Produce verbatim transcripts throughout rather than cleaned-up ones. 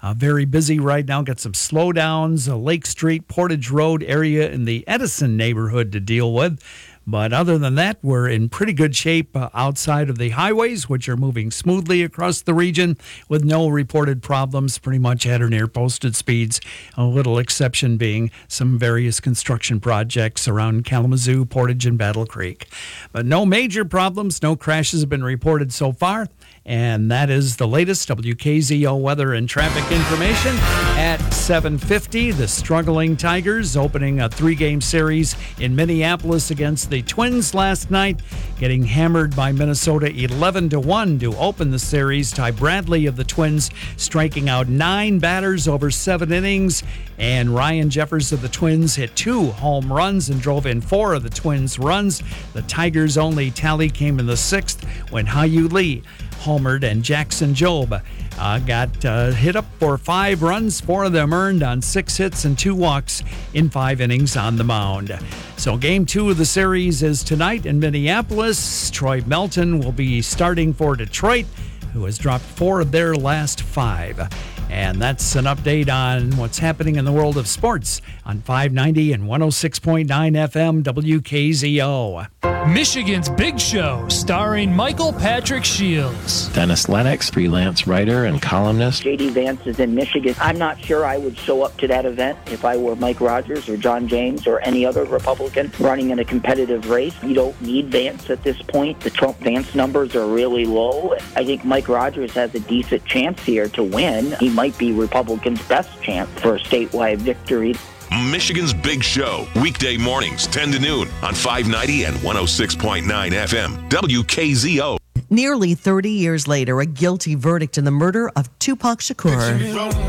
Uh, very busy right now. Got some slowdowns. Uh, Lake Street, Portage Road area in the Edison neighborhood to deal with. But other than that, we're in pretty good shape uh, outside of the highways, which are moving smoothly across the region with no reported problems, pretty much at or near posted speeds. A little exception being some various construction projects around Kalamazoo, Portage, and Battle Creek. But no major problems, no crashes have been reported so far. And that is the latest W K Z O weather and traffic information at seven fifty. The struggling Tigers opening a three-game series in Minneapolis against the Twins last night, getting hammered by Minnesota eleven to one to open the series. Ty Bradley of the Twins striking out nine batters over seven innings, and Ryan Jeffers of the Twins hit two home runs and drove in four of the Twins' runs. The Tigers' only tally came in the sixth when Hyu Lee homered, and Jackson Jobe uh, got uh, hit up for five runs, four of them earned on six hits and two walks in five innings on the mound. So game two of the series is tonight in Minneapolis. Troy Melton will be starting for Detroit, who has dropped four of their last five. And that's an update on what's happening in the world of sports on five ninety and one oh six point nine F M W K Z O. Michigan's Big Show, starring Michael Patrick Shields. Dennis Lennox, freelance writer and columnist. J D Vance is in Michigan. I'm not sure I would show up to that event if I were Mike Rogers or John James or any other Republican running in a competitive race. You don't need Vance at this point. The Trump-Vance numbers are really low. I think Mike Rogers has a decent chance here to win. He might be Republicans' best chance for a statewide victory. Michigan's Big Show, weekday mornings, ten to noon on five ninety and one oh six point nine F M, W K Z O. Nearly thirty years later, a guilty verdict in the murder of Tupac Shakur.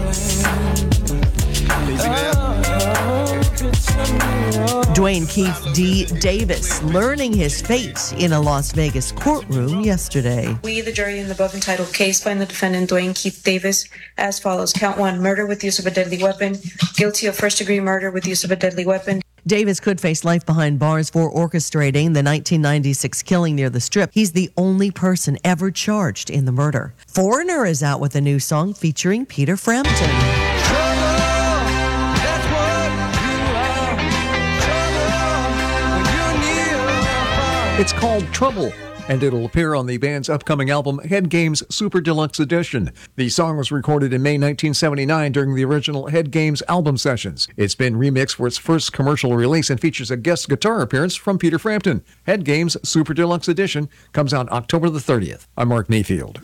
Dwayne Keith D. Davis learning his fate in a Las Vegas courtroom yesterday. We, the jury in the above entitled case, find the defendant Dwayne Keith Davis as follows. Count one, murder with use of a deadly weapon. Guilty of first-degree murder with use of a deadly weapon. Davis could face life behind bars for orchestrating the nineteen ninety-six killing near the Strip. He's the only person ever charged in the murder. Foreigner is out with a new song featuring Peter Frampton. It's called Trouble, and it'll appear on the band's upcoming album, Head Games Super Deluxe Edition. The song was recorded in May nineteen seventy-nine during the original Head Games album sessions. It's been remixed for its first commercial release and features a guest guitar appearance from Peter Frampton. Head Games Super Deluxe Edition comes out October the thirtieth. I'm Mark Mayfield.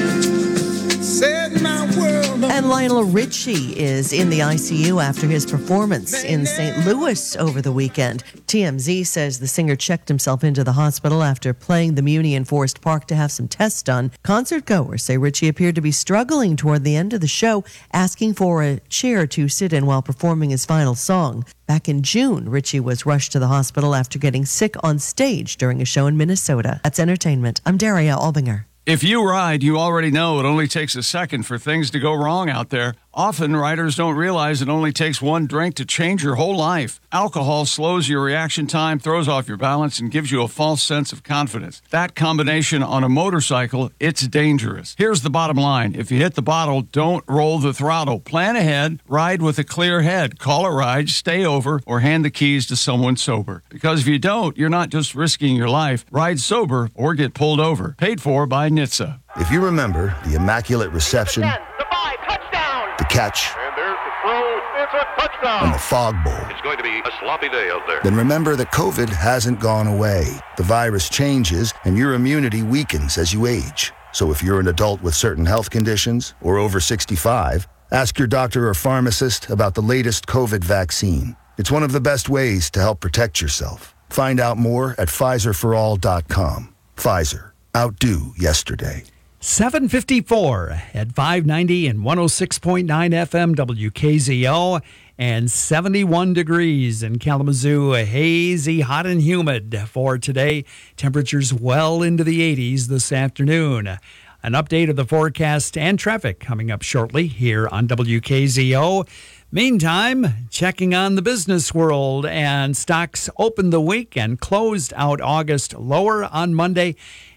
And Lionel Richie is in the I C U after his performance in Saint Louis over the weekend. T M Z says the singer checked himself into the hospital after playing the Muni in Forest Park to have some tests done. Concert goers say Richie appeared to be struggling toward the end of the show, asking for a chair to sit in while performing his final song. Back in June, Richie was rushed to the hospital after getting sick on stage during a show in Minnesota. That's entertainment. I'm Daria Albinger. If you ride, you already know it only takes a second for things to go wrong out there. Often, riders don't realize it only takes one drink to change your whole life. Alcohol slows your reaction time, throws off your balance, and gives you a false sense of confidence. That combination on a motorcycle, it's dangerous. Here's the bottom line. If you hit the bottle, don't roll the throttle. Plan ahead, ride with a clear head. Call a ride, stay over, or hand the keys to someone sober. Because if you don't, you're not just risking your life. Ride sober or get pulled over. Paid for by N H T S A. If you remember the immaculate reception, the catch, and there's the throw. It's a touchdown. and the fog bowl, It's going to be a sloppy day out there. then remember that COVID hasn't gone away. The virus changes and your immunity weakens as you age. So if you're an adult with certain health conditions or over sixty-five, ask your doctor or pharmacist about the latest COVID vaccine. It's one of the best ways to help protect yourself. Find out more at Pfizer for all dot com. Pfizer. Outdo yesterday. seven fifty-four at five ninety and one oh six point nine F M W K Z O, and seventy-one degrees in Kalamazoo. Hazy, hot and humid for today. Temperatures well into the eighties this afternoon. An update of the forecast and traffic coming up shortly here on W K Z O. Meantime, checking on the business world, and stocks opened the week and closed out August lower on Monday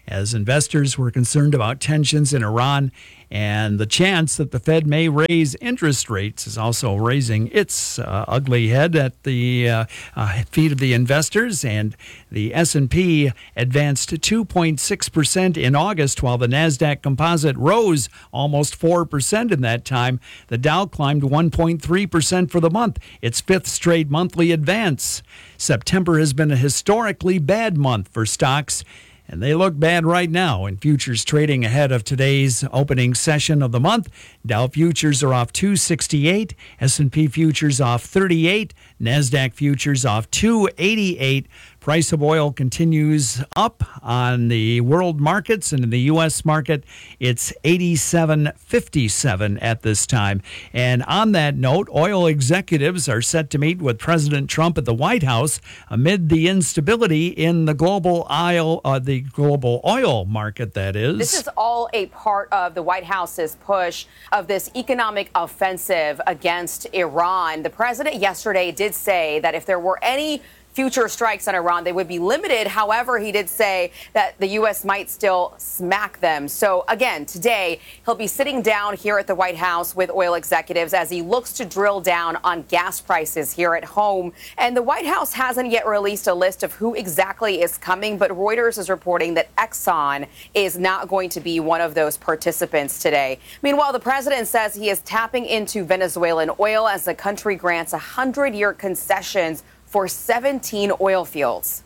as investors were concerned about tensions in Iran. And the chance that the Fed may raise interest rates is also raising its uh, ugly head at the uh, uh, feet of the investors. And the S and P advanced to two point six percent in August, while the NASDAQ composite rose almost four percent in that time. The Dow climbed one point three percent for the month, its fifth straight monthly advance. September has been a historically bad month for stocks, and they look bad right now in futures trading ahead of today's opening session of the month. Dow futures are off two sixty-eight, S and P futures off thirty-eight, NASDAQ futures off two eighty-eight. Price of oil continues up on the world markets, and in the U S market, it's eighty-seven fifty-seven at this time. And on that note, oil executives are set to meet with President Trump at the White House amid the instability in the global oil, uh, the global oil market, that is. This is all a part of the White House's push of this economic offensive against Iran. The president yesterday did say that if there were any future strikes on Iran, they would be limited. However, he did say that the U S might still smack them. So again, today, he'll be sitting down here at the White House with oil executives as he looks to drill down on gas prices here at home. And the White House hasn't yet released a list of who exactly is coming, but Reuters is reporting that Exxon is not going to be one of those participants today. Meanwhile, the president says he is tapping into Venezuelan oil as the country grants one hundred year concessions for seventeen oil fields.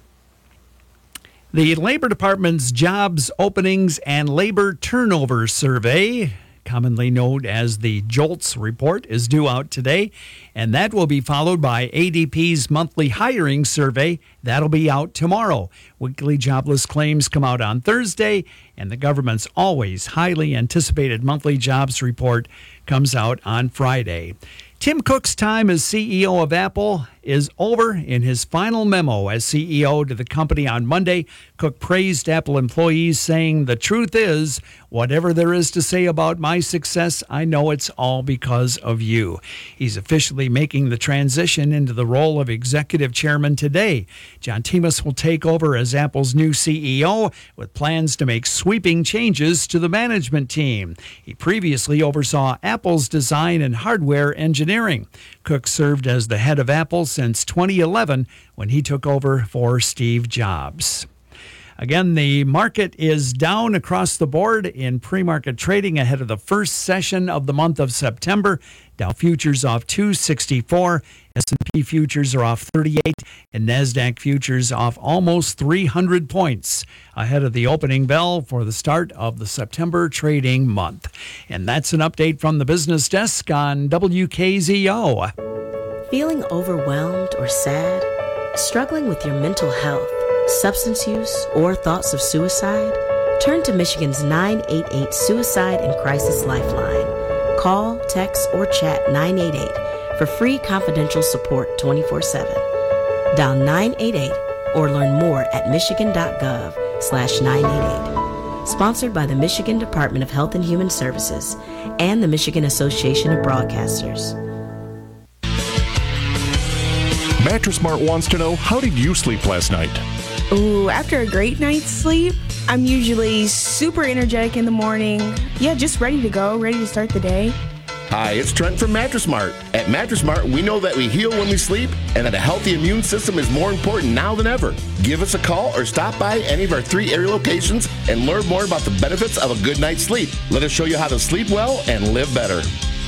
The Labor Department's Jobs Openings and Labor Turnover Survey, commonly known as the JOLTS report, is due out today, and that will be followed by A D P's monthly hiring survey. That'll be out tomorrow. Weekly jobless claims come out on Thursday, and the government's always highly anticipated monthly jobs report comes out on Friday. Tim Cook's time as C E O of Apple is over. In his final memo as C E O to the company on Monday, Cook praised Apple employees, saying, "The truth is, whatever there is to say about my success, I know it's all because of you." He's officially making the transition into the role of executive chairman today. John Timas will take over as Apple's new C E O with plans to make sweeping changes to the management team. He previously oversaw Apple's design and hardware engineering. Cook served as the head of Apple since twenty eleven when he took over for Steve Jobs. Again, the market is down across the board in pre-market trading ahead of the first session of the month of September. Dow futures off two sixty-four, S and P futures are off thirty-eight, and NASDAQ futures off almost three hundred points ahead of the opening bell for the start of the September trading month. And that's an update from the business desk on W K Z O. Feeling overwhelmed or sad? Struggling with your mental health, substance use, or thoughts of suicide? Turn to Michigan's nine eight eight Suicide and Crisis Lifeline. Call, text, or chat nine eight eight for free confidential support twenty-four seven. Dial nine eight eight or learn more at michigan.gov slash 988. Sponsored by the Michigan Department of Health and Human Services and the Michigan Association of Broadcasters. Mattress Mart wants to know, how did you sleep last night? Ooh, after a great night's sleep, I'm usually super energetic in the morning. Yeah, just ready to go, ready to start the day. Hi, it's Trent from Mattress Mart. At Mattress Mart, we know that we heal when we sleep and that a healthy immune system is more important now than ever. Give us a call or stop by any of our three area locations and learn more about the benefits of a good night's sleep. Let us show you how to sleep well and live better.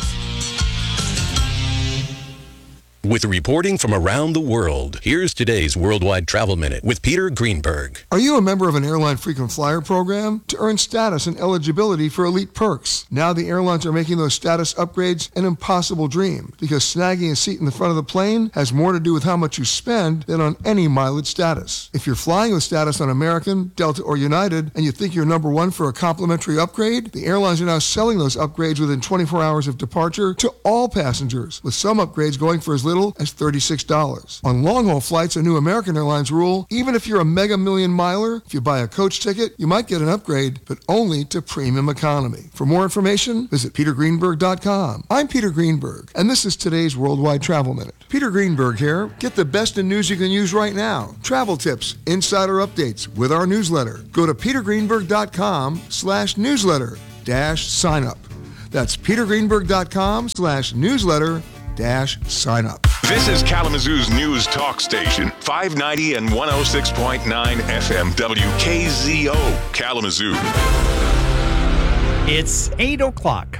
With reporting from around the world, here's today's Worldwide Travel Minute with Peter Greenberg. Are you a member of an airline frequent flyer program? To earn status and eligibility for elite perks, now the airlines are making those status upgrades an impossible dream, because snagging a seat in the front of the plane has more to do with how much you spend than on any mileage status. If you're flying with status on American, Delta, or United, and you think you're number one for a complimentary upgrade, the airlines are now selling those upgrades within twenty-four hours of departure to all passengers, with some upgrades going for as little little as thirty-six dollars. On long-haul flights, a new American Airlines rule, even if you're a mega million miler, if you buy a coach ticket, you might get an upgrade, but only to premium economy. For more information, visit peter greenberg dot com. I'm Peter Greenberg, and this is today's Worldwide Travel Minute. Peter Greenberg here. Get the best in news you can use right now. Travel tips, insider updates with our newsletter. Go to peter greenberg dot com slash newsletter dash sign up. That's peter greenberg dot com slash newsletter dash sign up. This is Kalamazoo's news talk station, five ninety and one oh six point nine F M W K Z O, Kalamazoo. It's eight o'clock.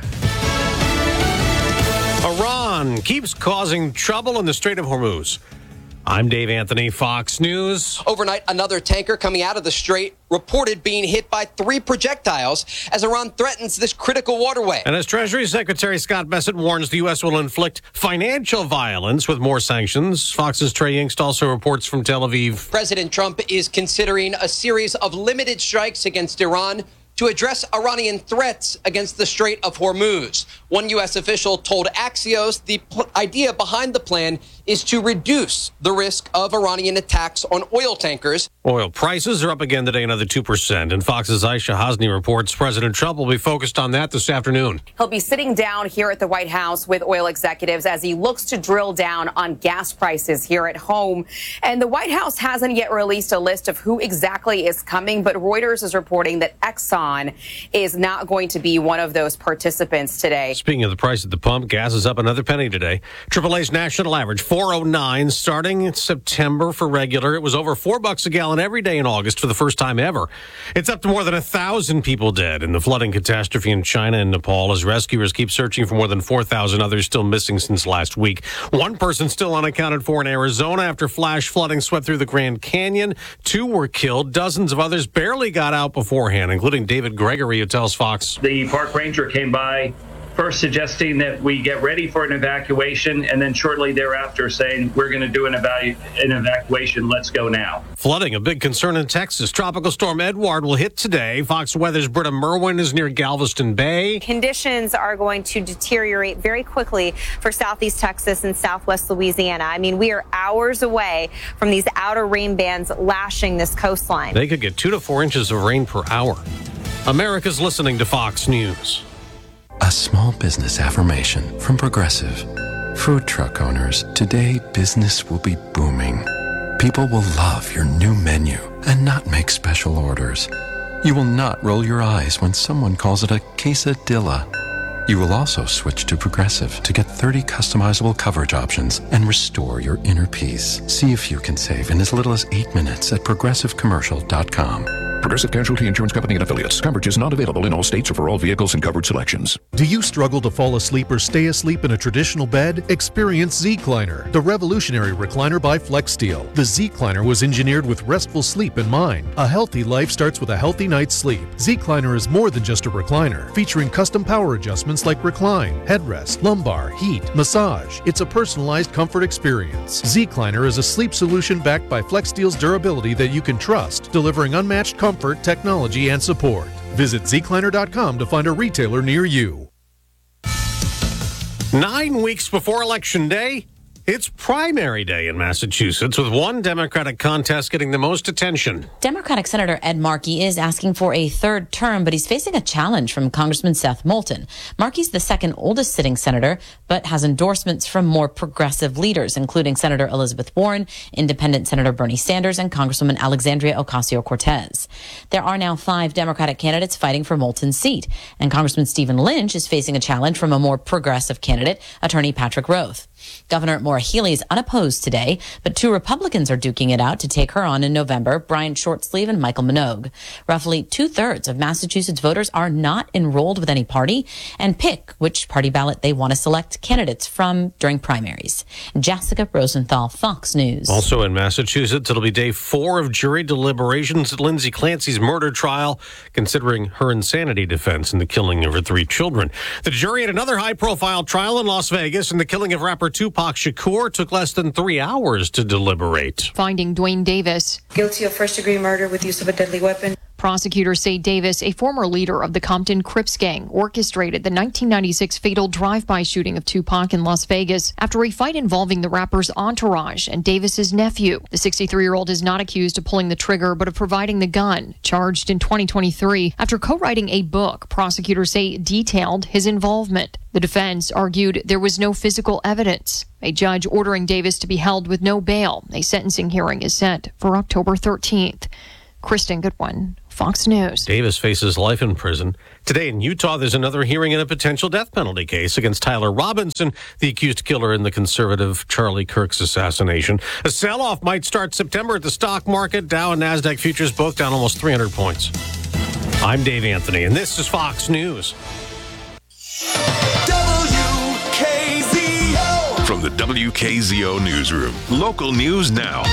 Iran keeps causing trouble in the Strait of Hormuz. I'm Dave Anthony, Fox News. Overnight, another tanker coming out of the strait reported being hit by three projectiles as Iran threatens this critical waterway. And as Treasury Secretary Scott Bessent warns the U S will inflict financial violence with more sanctions, Fox's Trey Yingst also reports from Tel Aviv. President Trump is considering a series of limited strikes against Iran to address Iranian threats against the Strait of Hormuz. One U S official told Axios the p- idea behind the plan is to reduce the risk of Iranian attacks on oil tankers. Oil prices are up again today, another two percent. And Fox's Aisha Hasni reports President Trump will be focused on that this afternoon. He'll be sitting down here at the White House with oil executives as he looks to drill down on gas prices here at home. And the White House hasn't yet released a list of who exactly is coming, but Reuters is reporting that Exxon is not going to be one of those participants today. Speaking of the price at the pump, gas is up another penny today. triple A's national average, four oh nine, starting in September for regular. It was over four bucks a gallon every day in August for the first time ever. It's up to more than a thousand people dead in the flooding catastrophe in China and Nepal as rescuers keep searching for more than four thousand others still missing since last week. One person still unaccounted for in Arizona after flash flooding swept through the Grand Canyon. Two were killed. Dozens of others barely got out beforehand, including David Gregory, who tells Fox. The park ranger came by, first suggesting that we get ready for an evacuation, and then shortly thereafter saying, we're going to do an, evalu- an evacuation, let's go now. Flooding, a big concern in Texas. Tropical storm Edward will hit today. Fox Weather's Britta Merwin is near Galveston Bay. Conditions are going to deteriorate very quickly for southeast Texas and southwest Louisiana. I mean, we are hours away from these outer rain bands lashing this coastline. They could get two to four inches of rain per hour. America's listening to Fox News. A small business affirmation from Progressive. Food truck owners, today business will be booming. People will love your new menu and not make special orders. You will not roll your eyes when someone calls it a quesadilla. You will also switch to Progressive to get thirty customizable coverage options and restore your inner peace. See if you can save in as little as eight minutes at progressive commercial dot com. Progressive Casualty Insurance Company and Affiliates. Coverage is not available in all states or for all vehicles and coverage selections. Do you struggle to fall asleep or stay asleep in a traditional bed? Experience Z-Cliner, the revolutionary recliner by FlexSteel. The Z-Cliner was engineered with restful sleep in mind. A healthy life starts with a healthy night's sleep. Z-Cliner is more than just a recliner, featuring custom power adjustments like recline, headrest, lumbar, heat, massage. It's a personalized comfort experience. Z-Cliner is a sleep solution backed by FlexSteel's durability that you can trust, delivering unmatched comfort, technology, and support. Visit Z Cliner dot com to find a retailer near you. Nine weeks before Election Day, it's primary day in Massachusetts, with one Democratic contest getting the most attention. Democratic Senator Ed Markey is asking for a third term, but he's facing a challenge from Congressman Seth Moulton. Markey's the second oldest sitting senator, but has endorsements from more progressive leaders, including Senator Elizabeth Warren, Independent Senator Bernie Sanders, and Congresswoman Alexandria Ocasio-Cortez. There are now five Democratic candidates fighting for Moulton's seat, and Congressman Stephen Lynch is facing a challenge from a more progressive candidate, Attorney Patrick Roth. Governor Maura Healey is unopposed today, but two Republicans are duking it out to take her on in November, Brian Shortsleeve and Michael Minogue. Roughly two-thirds of Massachusetts voters are not enrolled with any party and pick which party ballot they want to select candidates from during primaries. Jessica Rosenthal, Fox News. Also in Massachusetts, it'll be day four of jury deliberations at Lindsay Clancy's murder trial, considering her insanity defense in the killing of her three children. The jury had another high-profile trial in Las Vegas in the killing of rapper Tupac Shakur took less than three hours to deliberate. Finding Dwayne Davis guilty of first-degree murder with use of a deadly weapon. Prosecutors say Davis, a former leader of the Compton Crips gang, orchestrated the nineteen ninety-six fatal drive-by shooting of Tupac in Las Vegas after a fight involving the rapper's entourage and Davis's nephew. The sixty-three-year-old is not accused of pulling the trigger, but of providing the gun, charged in twenty twenty-three after co-writing a book prosecutors say detailed his involvement. The defense argued there was no physical evidence. A judge ordering Davis to be held with no bail. A sentencing hearing is set for October thirteenth. Kristen Goodwin, Fox News. Davis faces life in prison. Today in Utah, there's another hearing in a potential death penalty case against Tyler Robinson, the accused killer in the conservative Charlie Kirk's assassination. A sell-off might start September at the stock market. Dow and NASDAQ futures both down almost three hundred points. I'm Dave Anthony, and this is Fox News. W K Z O. From the W K Z O newsroom, local news now.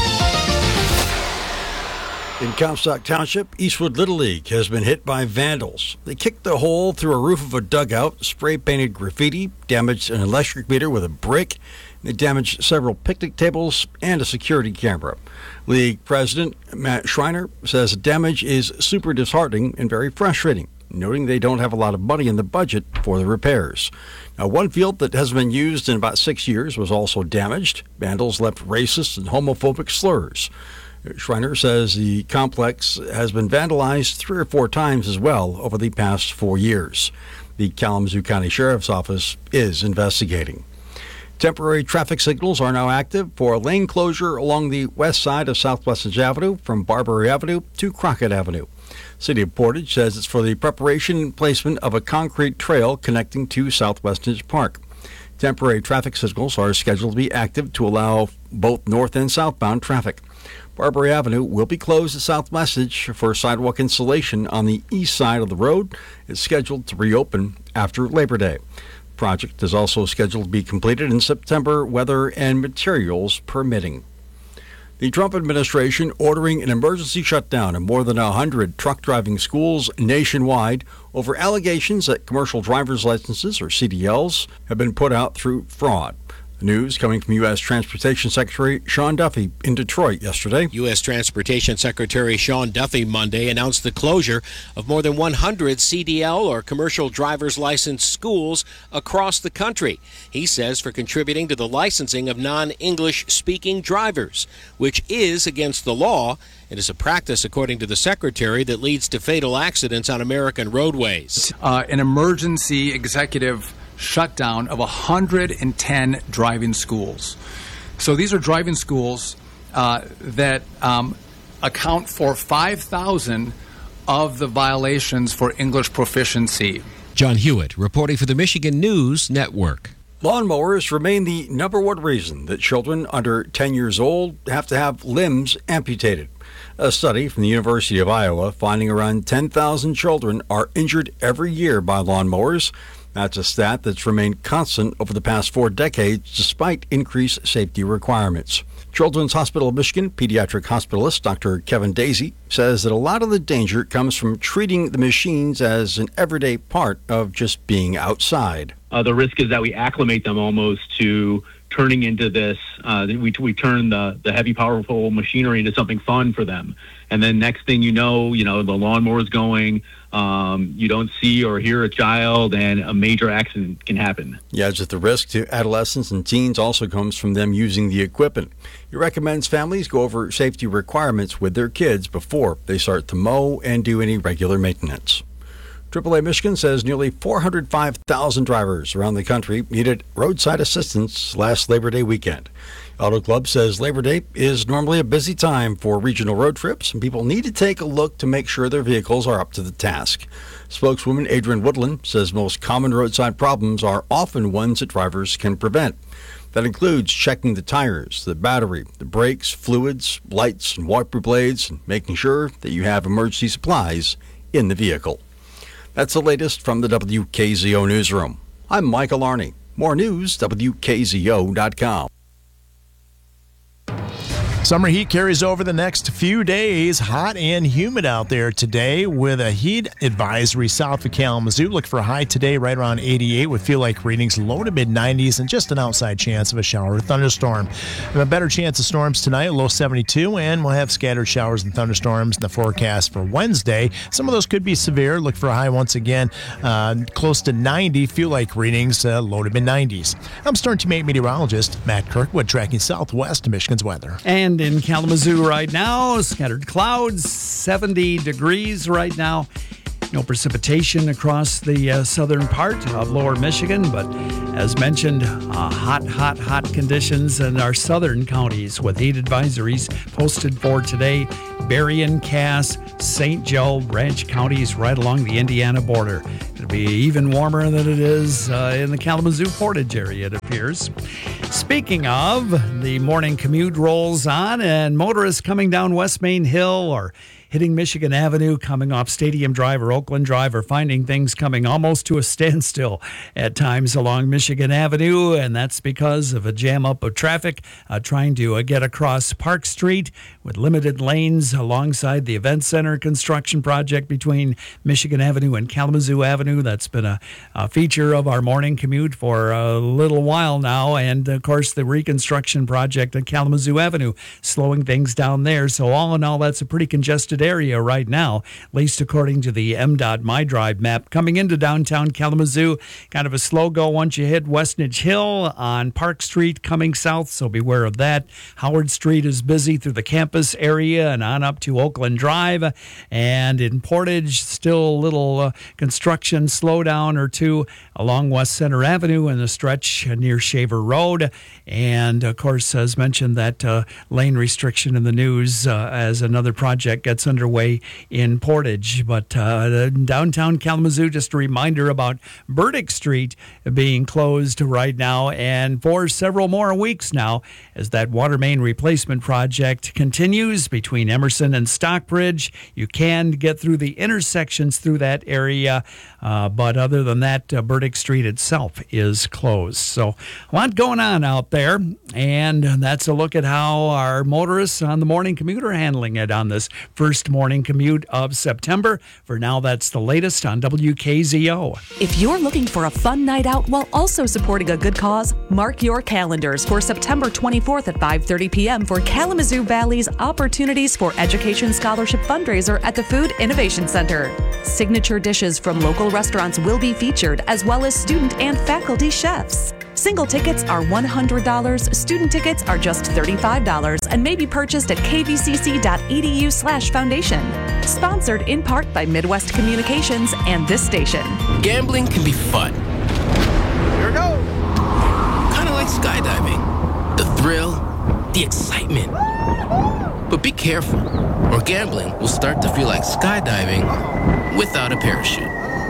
In Comstock Township, Eastwood Little League has been hit by vandals. They kicked a hole through a roof of a dugout, spray-painted graffiti, damaged an electric meter with a brick. They damaged several picnic tables and a security camera. League President Matt Schreiner says the damage is super disheartening and very frustrating, noting they don't have a lot of money in the budget for the repairs. Now, one field that hasn't been used in about six years was also damaged. Vandals left racist and homophobic slurs. Schreiner says the complex has been vandalized three or four times as well over the past four years. The Kalamazoo County Sheriff's Office is investigating. Temporary traffic signals are now active for a lane closure along the west side of South Western Avenue from Barbary Avenue to Crockett Avenue. City of Portage says it's for the preparation and placement of a concrete trail connecting to South Western Park. Temporary traffic signals are scheduled to be active to allow both north and southbound traffic. Barbary Avenue will be closed at South Message for sidewalk installation on the east side of the road. It's scheduled to reopen after Labor Day. The project is also scheduled to be completed in September, weather and materials permitting. The Trump administration ordering an emergency shutdown of more than one hundred truck driving schools nationwide over allegations that commercial driver's licenses, or C D Ls, have been put out through fraud. The news coming from U S Transportation Secretary Sean Duffy in Detroit yesterday. U S Transportation Secretary Sean Duffy Monday announced the closure of more than one hundred C D L or commercial driver's license schools across the country. He says for contributing to the licensing of non-English speaking drivers, which is against the law. It is a practice, according to the secretary, that leads to fatal accidents on American roadways. Uh, an emergency executive shutdown of one hundred ten driving schools. So these are driving schools uh, that um, account for five thousand of the violations for English proficiency. John Hewitt reporting for the Michigan News Network. Lawnmowers remain the number one reason that children under ten years old have to have limbs amputated. A study from the University of Iowa finding around ten thousand children are injured every year by lawnmowers. That's a stat that's remained constant over the past four decades despite increased safety requirements. Children's Hospital of Michigan pediatric hospitalist Doctor Kevin Daisy says that a lot of the danger comes from treating the machines as an everyday part of just being outside. Uh, the risk is that we acclimate them almost to turning into this, uh, we, we turn the, the heavy, powerful machinery into something fun for them. And then next thing you know, you know, the lawnmower's going, um, you don't see or hear a child, and a major accident can happen. He adds that the risk to adolescents and teens also comes from them using the equipment. He recommends families go over safety requirements with their kids before they start to mow and do any regular maintenance. triple A Michigan says nearly four hundred five thousand drivers around the country needed roadside assistance last Labor Day weekend. Auto Club says Labor Day is normally a busy time for regional road trips, and people need to take a look to make sure their vehicles are up to the task. Spokeswoman Adrian Woodland says most common roadside problems are often ones that drivers can prevent. That includes checking the tires, the battery, the brakes, fluids, lights, and wiper blades, and making sure that you have emergency supplies in the vehicle. That's the latest from the W K Z O Newsroom. I'm Michael Arney. More news, W K Z O dot com. Summer heat carries over the next few days. Hot and humid out there today with a heat advisory south of Kalamazoo. Look for a high today right around eighty-eight with feel-like readings low to mid-nineties and just an outside chance of a shower or thunderstorm. We have a better chance of storms tonight, low seventy-two, and we'll have scattered showers and thunderstorms in the forecast for Wednesday. Some of those could be severe. Look for a high once again uh, close to ninety, feel-like readings uh, low to mid-nineties. I'm Storm Team eight meteorologist Matt Kirkwood tracking southwest Michigan's weather. And in Kalamazoo right now, scattered clouds, seventy degrees right now. No precipitation across the uh, southern part of lower Michigan, but as mentioned, uh, hot, hot, hot conditions in our southern counties with heat advisories posted for today. Berrien, Cass, Saint Joe, Branch counties right along the Indiana border. It'll be even warmer than it is uh, in the Kalamazoo Portage area, it appears. Speaking of, the morning commute rolls on, and motorists coming down West Main Hill or hitting Michigan Avenue, coming off Stadium Drive or Oakland Drive, are finding things coming almost to a standstill at times along Michigan Avenue, and that's because of a jam up of traffic uh, trying to uh, get across Park Street with limited lanes alongside the Event Center construction project between Michigan Avenue and Kalamazoo Avenue. That's been a, a feature of our morning commute for a little while now, and of course the reconstruction project at Kalamazoo Avenue slowing things down there. So all in all, that's a pretty congested area right now, at least according to the M DOT MyDrive map. Coming into downtown Kalamazoo, kind of a slow go once you hit Westnedge Hill on Park Street coming south, so beware of that. Howard Street is busy through the campus area and on up to Oakland Drive. And in Portage, still a little uh, construction slowdown or two along West Center Avenue and the stretch near Shaver Road. And of course, as mentioned, that uh, lane restriction in the news uh, as another project gets underway in Portage. But uh, downtown Kalamazoo, just a reminder about Burdick Street being closed right now and for several more weeks now as that water main replacement project continues between Emerson and Stockbridge. You can get through the intersections through that area, uh, but other than that, uh, Burdick Street itself is closed. So a lot going on out there, and that's a look at how our motorists on the morning commute are handling it on this first morning commute of September. For now, that's the latest on W K Z O. If you're looking for a fun night out while also supporting a good cause, mark your calendars for September twenty-fourth at five thirty p.m. for Kalamazoo Valley's Opportunities for Education Scholarship fundraiser at the Food Innovation Center. Signature dishes from local restaurants will be featured, as well as student and faculty chefs. Single tickets are one hundred dollars, student tickets are just thirty-five dollars, and may be purchased at kvcc.edu slash foundation. Sponsored in part by Midwest Communications and this station. Gambling can be fun. Here we go. Kind of like skydiving. The thrill, the excitement. But be careful, or gambling will start to feel like skydiving without a parachute.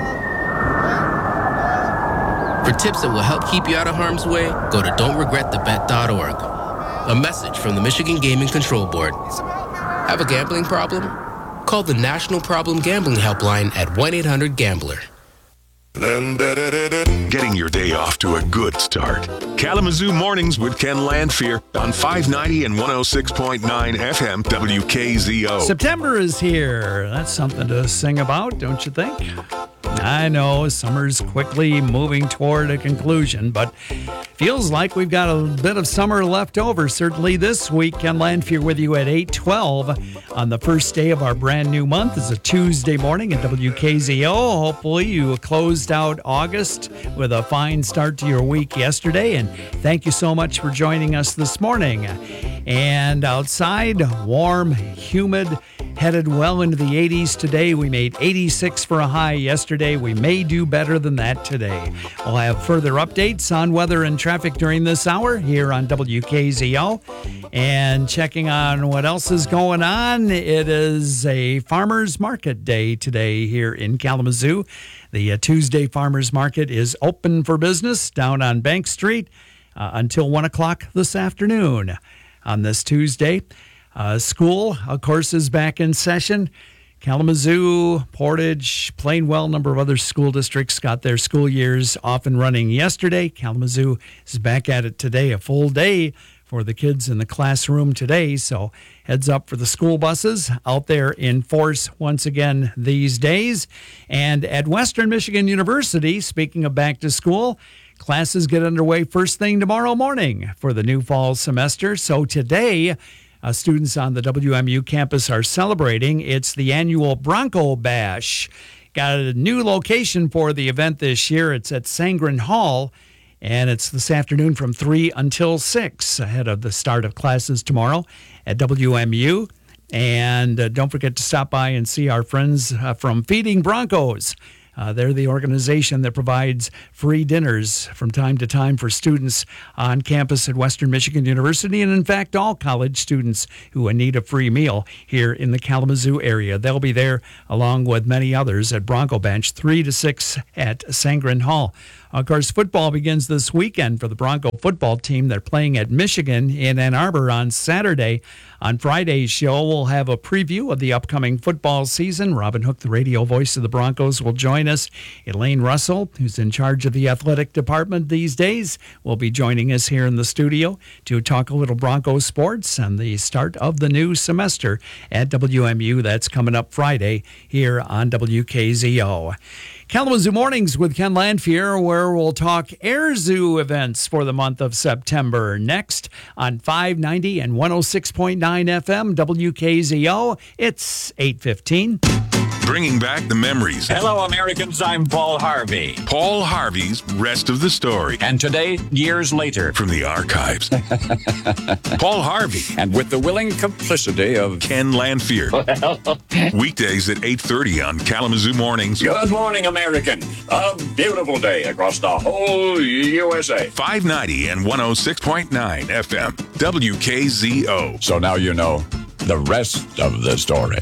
For tips that will help keep you out of harm's way, go to don't regret the bet dot org. A message from the Michigan Gaming Control Board. Have a gambling problem? Call the National Problem Gambling Helpline at one eight hundred gambler. Getting your day off to a good start. Kalamazoo Mornings with Ken Landfear on five ninety and one oh six point nine F M W K Z O. September is here. That's something to sing about, don't you think? I know summer's quickly moving toward a conclusion, but feels like we've got a bit of summer left over. Certainly this week, Ken Landfear with you at eight twelve on the first day of our brand new month. It's a Tuesday morning at W K Z O. Hopefully you closed out August with a fine start to your week yesterday, and thank you so much for joining us this morning. And outside, warm, humid, headed well into the eighties today. We made eighty-six for a high yesterday. We may do better than that today. We'll have further updates on weather and traffic during this hour here on W K Z O. And checking on what else is going on, it is a farmers market day today here in Kalamazoo. The uh, Tuesday farmers market is open for business down on Bank Street uh, until one o'clock this afternoon on this Tuesday. Uh, school, of course, is back in session. Kalamazoo, Portage, Plainwell, a number of other school districts got their school years off and running yesterday. Kalamazoo is back at it today, a full day for the kids in the classroom today. So heads up for the school buses out there in force once again these days. And at Western Michigan University, speaking of back to school, classes get underway first thing tomorrow morning for the new fall semester. So today, uh, students on the W M U campus are celebrating. It's the annual Bronco Bash. Got a new location for the event this year. It's at Sangren Hall, and it's this afternoon from three until six, ahead of the start of classes tomorrow at W M U. And uh, don't forget to stop by and see our friends uh, from Feeding Broncos. Uh, they're the organization that provides free dinners from time to time for students on campus at Western Michigan University, and in fact, all college students who need a free meal here in the Kalamazoo area. They'll be there along with many others at Bronco Bench, three to six at Sangren Hall. Of course, football begins this weekend for the Bronco football team. They're playing at Michigan in Ann Arbor on Saturday. On Friday's show, we'll have a preview of the upcoming football season. Robin Hook, the radio voice of the Broncos, will join us. Elaine Russell, who's in charge of the athletic department these days, will be joining us here in the studio to talk a little Bronco sports and the start of the new semester at W M U. That's coming up Friday here on W K Z O. Kalamazoo Mornings with Ken Lanfear, where we'll talk Air Zoo events for the month of September. Next on five ninety and one oh six point nine F M, W K Z O, it's eight fifteen. Bringing back the memories. Hello, Americans. I'm Paul Harvey. Paul Harvey's Rest of the Story. And today, years later. From the archives. Paul Harvey. And with the willing complicity of Ken Lanfear. Weekdays at eight thirty on Kalamazoo Mornings. Good morning, Americans. A beautiful day across the whole U S A. five ninety and one oh six point nine F M. W K Z O. So now you know the rest of the story.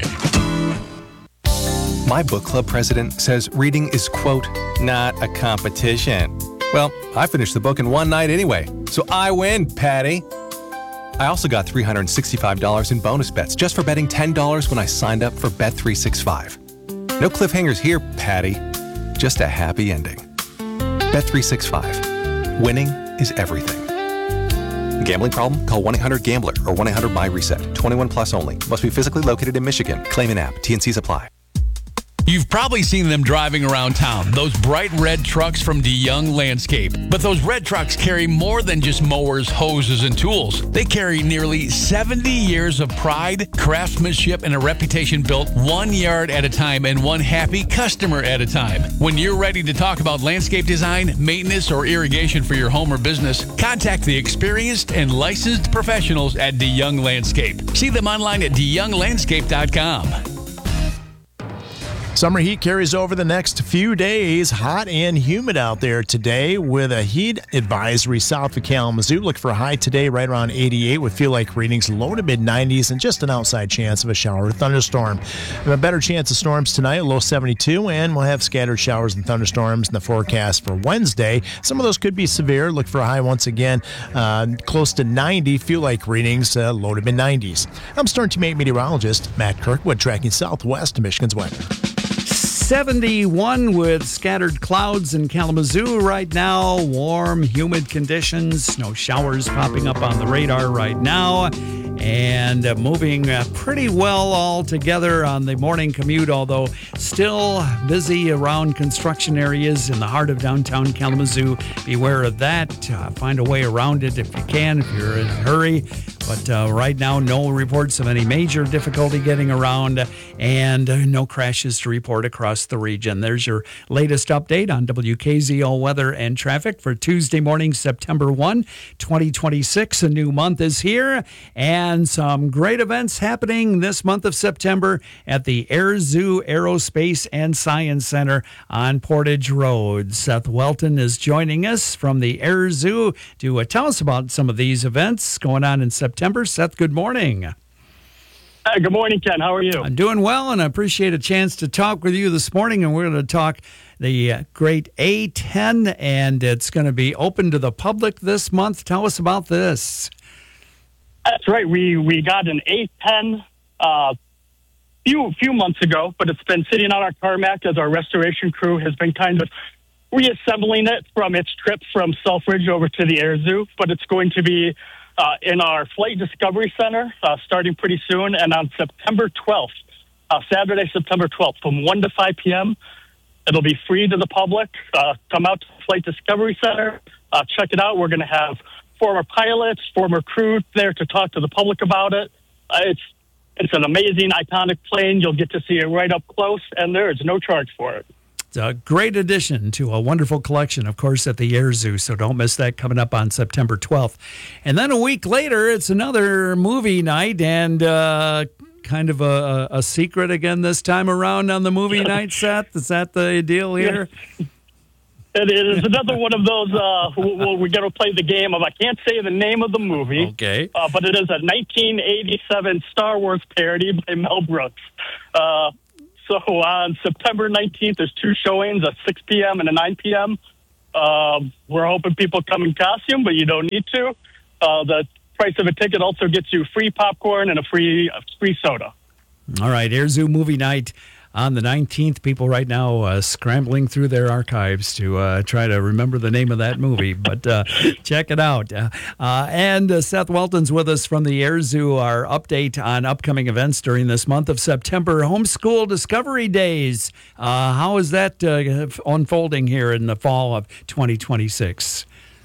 My book club president says reading is, quote, not a competition. Well, I finished the book in one night anyway, so I win, Patty. I also got three hundred sixty-five dollars in bonus bets just for betting ten dollars when I signed up for Bet three sixty-five. No cliffhangers here, Patty. Just a happy ending. Bet three sixty-five. Winning is everything. Gambling problem? Call one eight hundred gambler or one eight hundred my reset. twenty-one plus only. Must be physically located in Michigan. Claim an app. T N Cs apply. You've probably seen them driving around town, those bright red trucks from DeYoung Landscape. But those red trucks carry more than just mowers, hoses, and tools. They carry nearly seventy years of pride, craftsmanship, and a reputation built one yard at a time and one happy customer at a time. When you're ready to talk about landscape design, maintenance, or irrigation for your home or business, contact the experienced and licensed professionals at DeYoung Landscape. See them online at de young landscape dot com. Summer heat carries over the next few days. Hot and humid out there today with a heat advisory south of Kalamazoo. Look for a high today right around eighty-eight with feel-like readings low to mid-nineties and just an outside chance of a shower or thunderstorm. A better chance of storms tonight, low seventy-two, and we'll have scattered showers and thunderstorms in the forecast for Wednesday. Some of those could be severe. Look for a high once again uh, close to ninety. Feel-like readings uh, low to mid-nineties. I'm Storm Team eight meteorologist Matt Kirkwood tracking southwest to Michigan's weather. seventy-one with scattered clouds in Kalamazoo right now. Warm, humid conditions. No showers popping up on the radar right now. And uh, moving uh, pretty well all together on the morning commute, although still busy around construction areas in the heart of downtown Kalamazoo. Beware of that. Uh, find a way around it if you can, if you're in a hurry. But uh, right now, no reports of any major difficulty getting around and uh, no crashes to report across the region. There's your latest update on W K Z O weather and traffic for Tuesday morning, September first, twenty twenty-six. A new month is here and some great events happening this month of September at the Air Zoo Aerospace and Science Center on Portage Road. Seth Welton is joining us from the Air Zoo to uh, tell us about some of these events going on in September. Seth, good morning. Uh, good morning, Ken. How are you? I'm doing well, and I appreciate a chance to talk with you this morning. And we're going to talk the uh, great A ten, and it's going to be open to the public this month. Tell us about this. That's right. We we got an A ten uh, few few months ago, but it's been sitting on our tarmac as our restoration crew has been kind of reassembling it from its trip from Selfridge over to the Air Zoo. But it's going to be uh, in our Flight Discovery Center, uh, starting pretty soon. And on September twelfth, uh, Saturday, September twelfth, from one to five p.m., it'll be free to the public. Uh, come out to the Flight Discovery Center, uh, check it out. We're going to have former pilots, former crew there to talk to the public about it. Uh, it's it's an amazing, iconic plane. You'll get to see it right up close, and there is no charge for it. It's a great addition to a wonderful collection, of course, at the Air Zoo, so don't miss that coming up on September twelfth. And then a week later, it's another movie night, and uh, kind of a, a secret again this time around on the movie night, Seth? Is that the deal here? It is another one of those, uh, well, we're going to play the game of, I can't say the name of the movie. Okay. Uh, but it is a nineteen eighty-seven Star Wars parody by Mel Brooks. Uh, so on September nineteenth, there's two showings, a six p.m. and a nine p.m. Uh, we're hoping people come in costume, but you don't need to. Uh, the price of a ticket also gets you free popcorn and a free, uh, free soda. All right, Air Zoo movie night on the nineteenth. People right now uh, scrambling through their archives to uh, try to remember the name of that movie, but uh, check it out. Uh, uh, and uh, Seth Welton's with us from the Air Zoo, our update on upcoming events during this month of September. Homeschool Discovery Days. Uh, how is that uh, unfolding here in the fall of twenty twenty-six?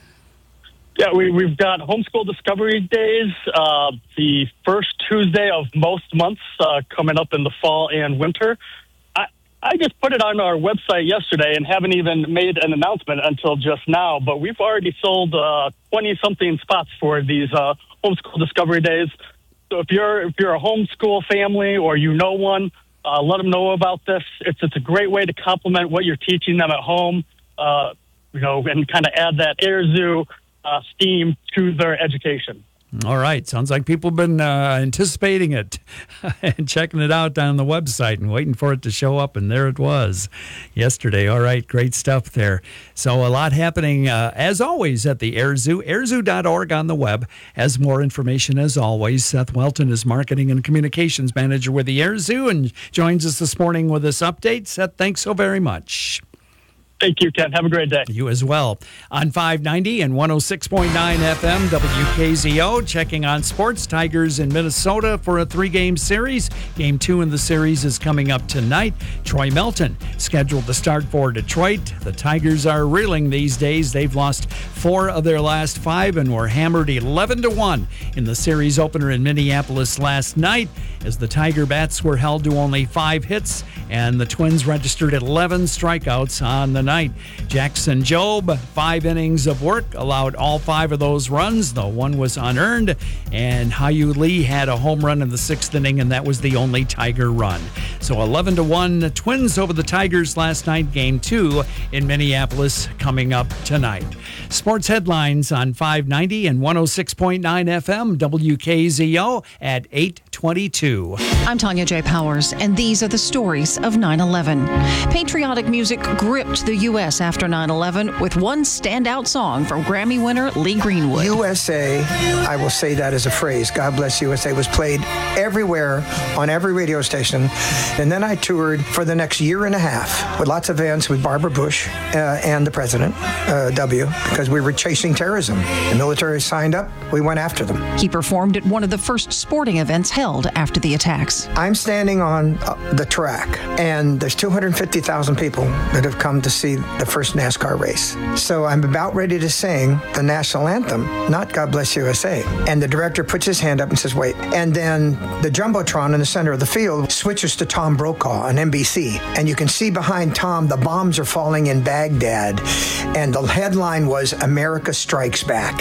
Yeah, we, we've got Homeschool Discovery Days, uh, the first Tuesday of most months uh, coming up in the fall and winter. I, I just put it on our website yesterday and haven't even made an announcement until just now, but we've already sold uh, twenty-something spots for these uh, Homeschool Discovery Days. So if you're if you're a homeschool family or you know one, uh, let them know about this. It's, it's a great way to complement what you're teaching them at home, uh, you know, and kind of add that Air Zoo Uh, steam to their education. All right. Sounds like people have been uh, anticipating it and checking it out on the website and waiting for it to show up. And there it was yesterday. All right. Great stuff there. So a lot happening, uh, as always, at the Air Zoo. air zoo dot org on the web has more information, as always. Seth Welton is Marketing and Communications Manager with the Air Zoo and joins us this morning with this update. Seth, thanks so very much. Thank you, Ken. Have a great day. You as well. On five ninety and one oh six point nine F M, W K Z O, checking on sports. Tigers in Minnesota for a three-game series. Game two in the series is coming up tonight. Troy Melton scheduled to start for Detroit. The Tigers are reeling these days. They've lost four of their last five and were hammered eleven to one in the series opener in Minneapolis last night, as the Tiger bats were held to only five hits and the Twins registered eleven strikeouts on the night. Jackson Jobe, five innings of work, allowed all five of those runs, though one was unearned. And Hyu Lee had a home run in the sixth inning, and that was the only Tiger run. So eleven to one, the Twins over the Tigers last night. Game two in Minneapolis coming up tonight. Sports headlines on five ninety and one oh six point nine F M, W K Z O at eight twenty-two. I'm Tanya J. Powers, and these are the stories of nine eleven. Patriotic music gripped the U S after nine eleven with one standout song from Grammy winner Lee Greenwood. U S A, I will say that as a phrase, God Bless U S A, was played everywhere on every radio station. And then I toured for the next year and a half with lots of events with Barbara Bush uh, and the president, uh, W, because we were chasing terrorism. The military signed up, we went after them. He performed at one of the first sporting events held after the attacks. I'm standing on uh, the track, and there's two hundred fifty thousand people that have come to see the first NASCAR race. So I'm about ready to sing the national anthem, not God Bless U S A. And the director puts his hand up and says, wait. And then the Jumbotron in the center of the field switches to Tom Brokaw on N B C. And you can see behind Tom, the bombs are falling in Baghdad. And the headline was, America Strikes Back.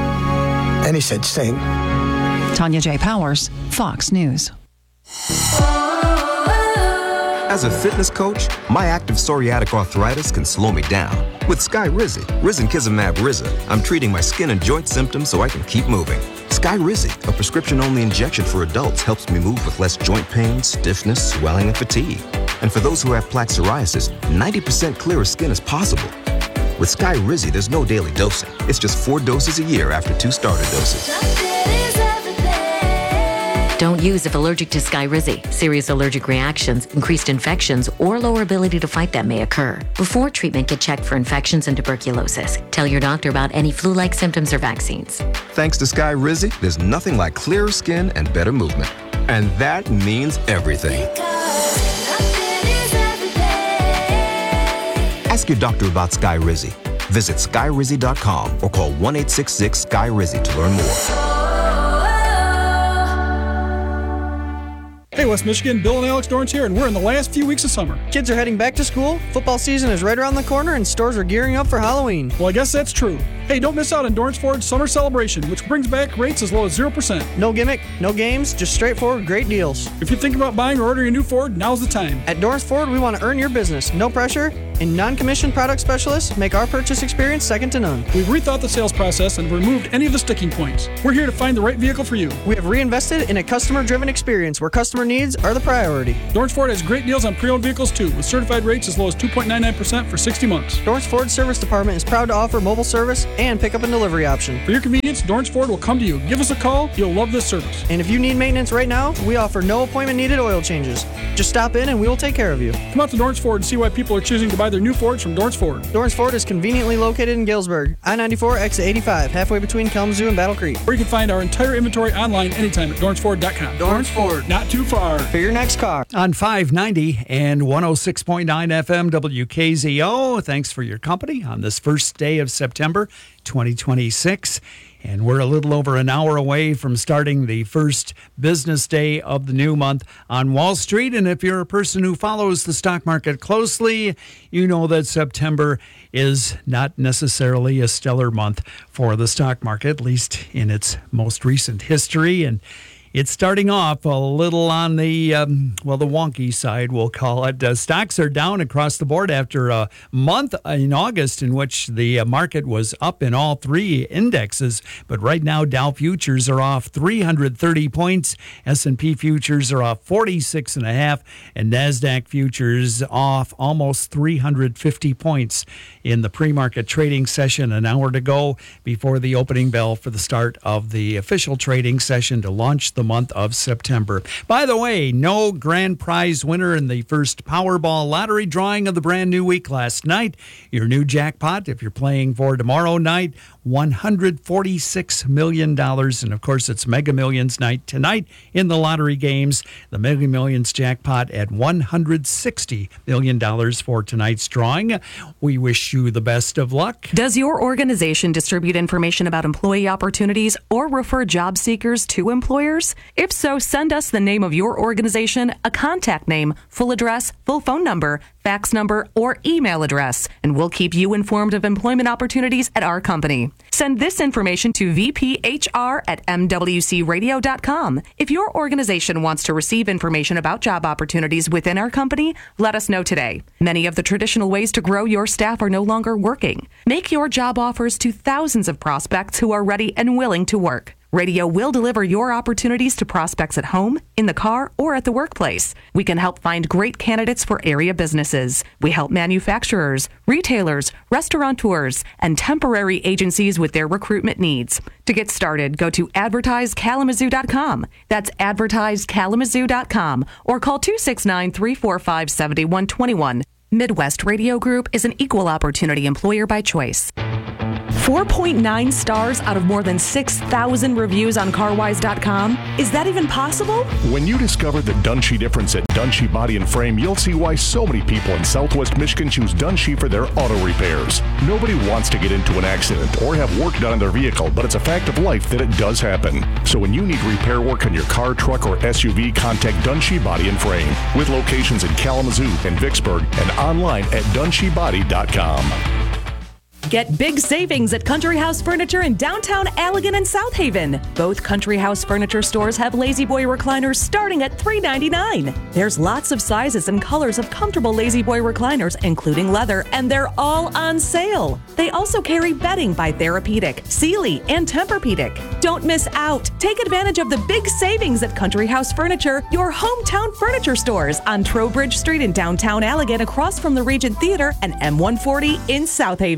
And he said, sing. Tanya J. Powers, Fox News. As a fitness coach, my active psoriatic arthritis can slow me down. With Skyrizi, Risankizumab Riza, I'm treating my skin and joint symptoms so I can keep moving. Skyrizi, a prescription-only injection for adults, helps me move with less joint pain, stiffness, swelling, and fatigue. And for those who have plaque psoriasis, ninety percent clearer skin is possible. With Skyrizi, there's no daily dosing. It's just four doses a year after two starter doses. Don't use if allergic to Skyrizi. Serious allergic reactions, increased infections, or lower ability to fight them may occur. Before treatment, get checked for infections and tuberculosis. Tell your doctor about any flu-like symptoms or vaccines. Thanks to Skyrizi, there's nothing like clearer skin and better movement. And that means everything. Ask your doctor about Skyrizi. Visit skyrizi dot com or call one eight six six Sky Rizzy to learn more. Hey, West Michigan, Bill and Alex Dorrance here, and we're in the last few weeks of summer. Kids are heading back to school, football season is right around the corner, and stores are gearing up for Halloween. Well, I guess that's true. Hey, don't miss out on Dorrance Ford's Summer Celebration, which brings back rates as low as zero percent. No gimmick, no games, just straightforward great deals. If you're thinking about buying or ordering a new Ford, now's the time. At Dorrance Ford, we want to earn your business. No pressure, and non-commissioned product specialists make our purchase experience second to none. We've rethought the sales process and removed any of the sticking points. We're here to find the right vehicle for you. We have reinvested in a customer-driven experience where customer needs are the priority. Dorrance Ford has great deals on pre-owned vehicles too, with certified rates as low as two point nine nine percent for sixty months. Dorrance Ford Service Department is proud to offer mobile service and pickup and delivery option. For your convenience, Dorrance Ford will come to you. Give us a call. You'll love this service. And if you need maintenance right now, we offer no appointment needed oil changes. Just stop in and we will take care of you. Come out to Dorrance Ford and see why people are choosing to buy their new Fords from Dorrance Ford. Dorrance Ford is conveniently located in Galesburg, I ninety-four, exit eighty-five, halfway between Kalamazoo and Battle Creek. Or you can find our entire inventory online anytime at dorrance ford dot com. Dorrance Ford. Not too far. For your next car. On five ninety and one oh six point nine F M W K Z O, thanks for your company on this first day of September twenty twenty-six. And we're a little over an hour away from starting the first business day of the new month on Wall Street. And if you're a person who follows the stock market closely, you know that September is not necessarily a stellar month for the stock market, at least in its most recent history. And it's starting off a little on the, um, well, the wonky side, we'll call it. Uh, stocks are down across the board after a month in August in which the market was up in all three indexes. But right now, Dow futures are off three hundred thirty points. S and P futures are off forty-six and a half, and NASDAQ futures off almost three hundred fifty points in the pre-market trading session an hour to go before the opening bell for the start of the official trading session to launch the the month of September. By the way, no grand prize winner in the first Powerball lottery drawing of the brand new week last night. Your new jackpot, if you're playing for tomorrow night, one hundred forty-six million dollars. And of course, it's Mega Millions night tonight in the lottery games. The Mega Millions jackpot at one hundred sixty million dollars for tonight's drawing. We wish you the best of luck. Does your organization distribute information about employee opportunities or refer job seekers to employers? If so, send us the name of your organization, a contact name, full address, full phone number, fax number, or email address, and we'll keep you informed of employment opportunities at our company. Send this information to v p h r at m w c radio dot com. If your organization wants to receive information about job opportunities within our company, let us know today. Many of the traditional ways to grow your staff are no longer working. Make your job offers to thousands of prospects who are ready and willing to work. Radio will deliver your opportunities to prospects at home, in the car, or at the workplace. We can help find great candidates for area businesses. We help manufacturers, retailers, restaurateurs, and temporary agencies with their recruitment needs. To get started, go to advertise kalamazoo dot com. That's advertise kalamazoo dot com or call two six nine, three four five, seven one two one. Midwest Radio Group is an equal opportunity employer by choice. four point nine stars out of more than six thousand reviews on carwise dot com? Is that even possible? When you discover the Dunshee difference at Dunshee Body and Frame, you'll see why so many people in Southwest Michigan choose Dunshee for their auto repairs. Nobody wants to get into an accident or have work done on their vehicle, but it's a fact of life that it does happen. So when you need repair work on your car, truck, or S U V, contact Dunshee Body and Frame with locations in Kalamazoo and Vicksburg and online at dunshee body dot com. Get big savings at Country House Furniture in downtown Allegan and South Haven. Both Country House Furniture stores have Lazy Boy recliners starting at three ninety-nine. There's lots of sizes and colors of comfortable Lazy Boy recliners, including leather, and they're all on sale. They also carry bedding by Therapeutic, Sealy, and Tempur-Pedic. Don't miss out. Take advantage of the big savings at Country House Furniture, your hometown furniture stores on Trowbridge Street in downtown Allegan, across from the Regent Theater, and M one forty in South Haven.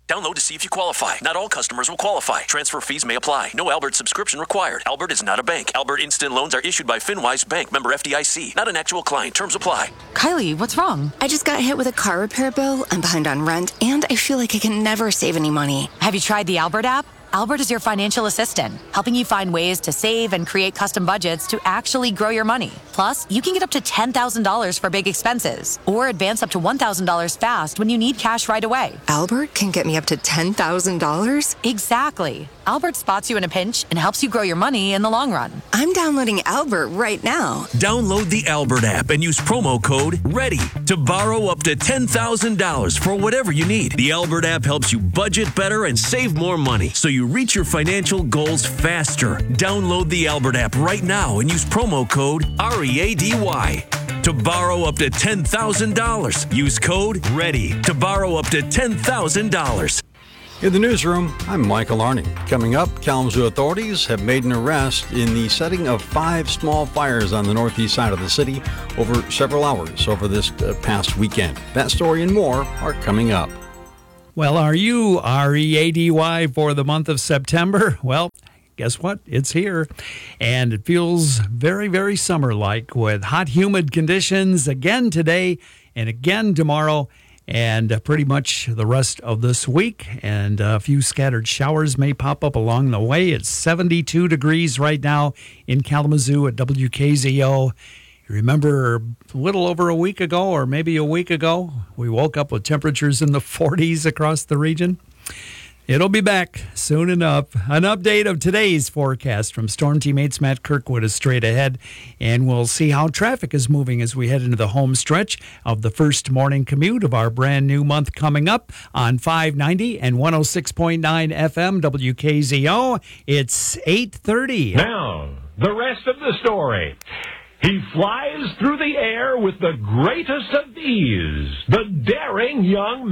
Download to see if you qualify. Not all customers will qualify. Transfer fees may apply. No Albert subscription required. Albert is not a bank. Albert Instant Loans are issued by FinWise Bank, member F D I C. Not an actual client. Terms apply. Kylie, what's wrong? I just got hit with a car repair bill. I'm behind on rent, and I feel like I can never save any money. Have you tried the Albert app? Albert is your financial assistant, helping you find ways to save and create custom budgets to actually grow your money. Plus, you can get up to ten thousand dollars for big expenses, or advance up to one thousand dollars fast when you need cash right away. Albert can get me up to ten thousand dollars? Exactly. Albert spots you in a pinch and helps you grow your money in the long run. I'm downloading Albert right now. Download the Albert app and use promo code READY to borrow up to ten thousand dollars for whatever you need. The Albert app helps you budget better and save more money, so you reach your financial goals faster. Download the Albert app right now and use promo code R E A D Y to borrow up to ten thousand dollars. Use code READY to borrow up to ten thousand dollars. In the newsroom, I'm Michael Arning. Coming up, Kalamazoo authorities have made an arrest in the setting of five small fires on the northeast side of the city over several hours over this uh, past weekend. That story and more are coming up. Well, are you R E A D Y for the month of September? Well, guess what? It's here. And it feels very, very summer-like with hot, humid conditions again today and again tomorrow, and uh, pretty much the rest of this week. And a few scattered showers may pop up along the way. It's seventy-two degrees right now in Kalamazoo at W K Z O. You remember a little over a week ago, or maybe a week ago, we woke up with temperatures in the forties across the region. It'll be back soon enough. An update of today's forecast from Storm Teammates Matt Kirkwood is straight ahead, and we'll see how traffic is moving as we head into the home stretch of the first morning commute of our brand new month coming up on five ninety and one oh six point nine F M W K Z O. It's eight thirty. Now, the rest of the story. He flies through the air with the greatest of ease, the daring young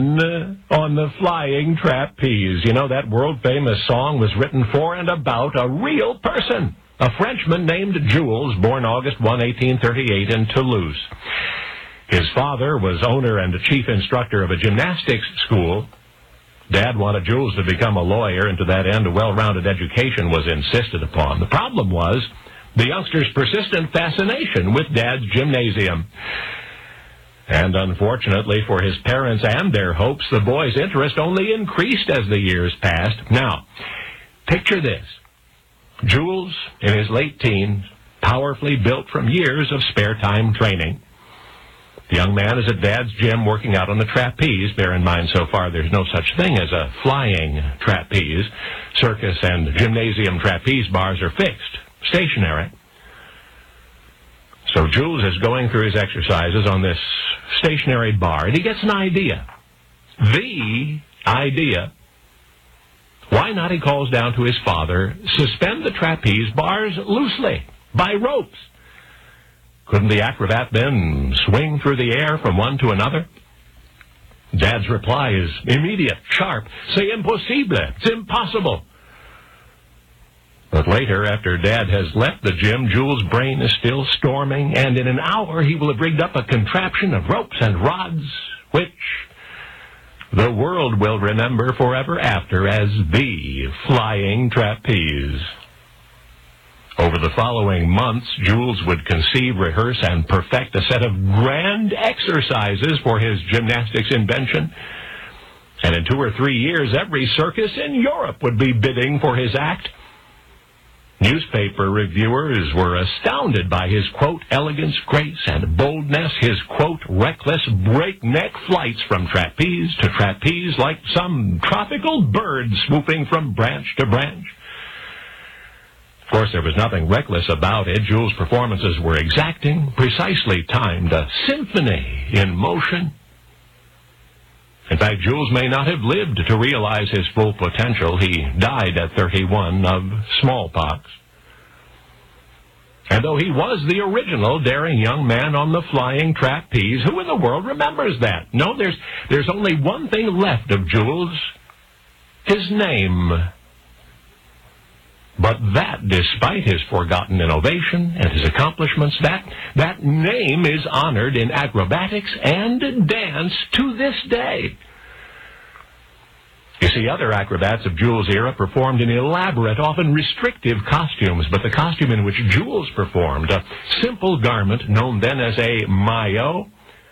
man on the flying trapeze. You know, that world-famous song was written for and about a real person, a Frenchman named Jules, born August first, eighteen thirty-eight in Toulouse. His father was owner and chief instructor of a gymnastics school. Dad wanted Jules to become a lawyer, and to that end, a well-rounded education was insisted upon. The problem was the youngster's persistent fascination with Dad's gymnasium. And unfortunately for his parents and their hopes, the boy's interest only increased as the years passed. Now, picture this. Jules, in his late teens, powerfully built from years of spare time training. The young man is at Dad's gym working out on the trapeze. Bear in mind, so far, there's no such thing as a flying trapeze. Circus and gymnasium trapeze bars are fixed, stationary. So Jules is going through his exercises on this stationary bar, and he gets an idea. The idea. Why not, he calls down to his father, suspend the trapeze bars loosely, by ropes. Couldn't the acrobat then swing through the air from one to another? Dad's reply is immediate, sharp. C'est impossible. It's impossible. But later, after Dad has left the gym, Jules' brain is still storming, and in an hour he will have rigged up a contraption of ropes and rods, which the world will remember forever after as the flying trapeze. Over the following months, Jules would conceive, rehearse, and perfect a set of grand exercises for his gymnastics invention. And in two or three years, every circus in Europe would be bidding for his act. Newspaper reviewers were astounded by his, quote, elegance, grace, and boldness, his, quote, reckless breakneck flights from trapeze to trapeze like some tropical bird swooping from branch to branch. Of course, there was nothing reckless about it. Jules' performances were exacting, precisely timed, a symphony in motion. In fact, Jules may not have lived to realize his full potential. He died at thirty-one of smallpox. And though he was the original daring young man on the flying trapeze, who in the world remembers that? No, there's, there's only one thing left of Jules, his name. But that, despite his forgotten innovation and his accomplishments, that, that name is honored in acrobatics and dance to this day. You see, other acrobats of Jules' era performed in elaborate, often restrictive costumes, but the costume in which Jules performed, a simple garment known then as a maillot,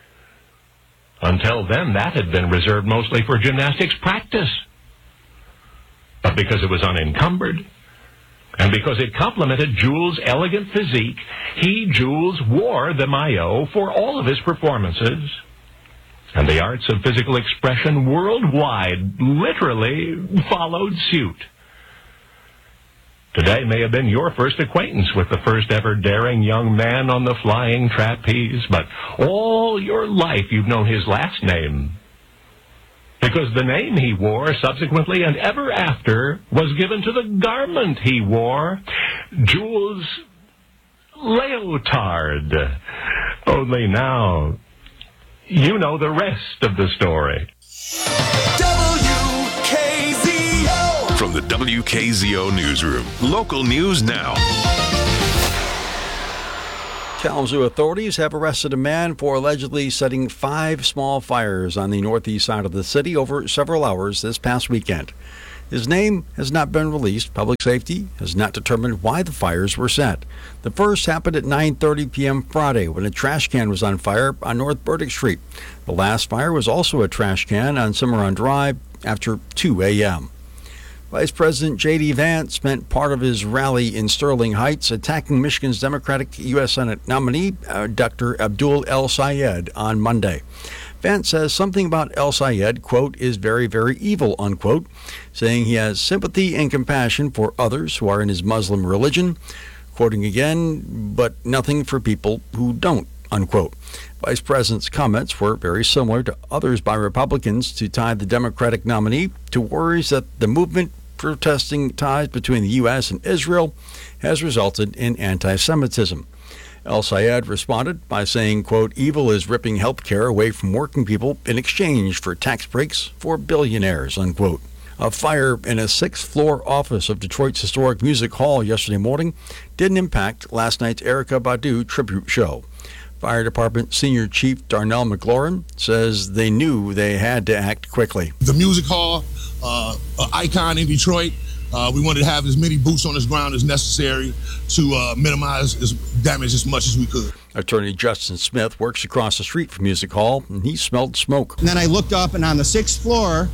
until then that had been reserved mostly for gymnastics practice. But because it was unencumbered, and because it complemented Jules' elegant physique, he, Jules, wore the maillot for all of his performances. And the arts of physical expression worldwide literally followed suit. Today may have been your first acquaintance with the first ever daring young man on the flying trapeze, but all your life you've known his last name, because the name he wore subsequently and ever after was given to the garment he wore, Jules Leotard. Only now, you know the rest of the story. W K Z O. From the W K Z O Newsroom, local news now. Kalamazoo authorities have arrested a man for allegedly setting five small fires on the northeast side of the city over several hours this past weekend. His name has not been released. Public safety has not determined why the fires were set. The first happened at nine thirty p.m. Friday when a trash can was on fire on North Burdick Street. The last fire was also a trash can on Cimarron Drive after two a.m. Vice President J D. Vance spent part of his rally in Sterling Heights attacking Michigan's Democratic U S Senate nominee, uh, Doctor Abdul El-Sayed, on Monday. Vance says something about El-Sayed, quote, is very, very evil, unquote, saying he has sympathy and compassion for others who are in his Muslim religion, quoting again, but nothing for people who don't, unquote. Vice President's comments were very similar to others by Republicans to tie the Democratic nominee to worries that the movement protesting ties between the U S and Israel has resulted in anti-Semitism. El-Sayed responded by saying, quote, evil is ripping health care away from working people in exchange for tax breaks for billionaires, unquote. A fire in a sixth-floor office of Detroit's historic Music Hall yesterday morning didn't impact last night's Erykah Badu tribute show. Fire Department Senior Chief Darnell McLaurin says they knew they had to act quickly. The Music Hall, uh, an icon in Detroit, uh, we wanted to have as many boots on the ground as necessary to uh, minimize as damage as much as we could. Attorney Justin Smith works across the street from Music Hall, and he smelled smoke. And then I looked up, and on the sixth floor,